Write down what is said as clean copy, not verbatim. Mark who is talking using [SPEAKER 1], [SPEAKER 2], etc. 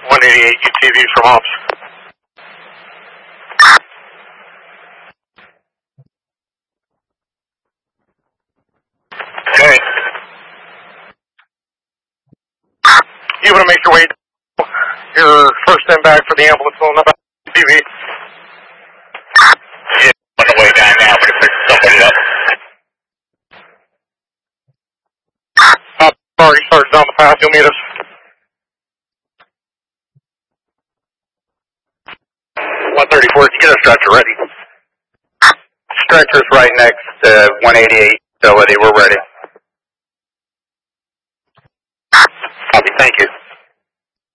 [SPEAKER 1] 188 UTV from ops. Okay. You want to make your way. Your first time back for the ambulance on the UTV. Yeah, on the way down now. I'm going to pick somebody up. Already started down the path. You'll meet us. 134, did you get a stretcher ready? Stretcher's right next to 188 facility. We're ready. Copy, thank you.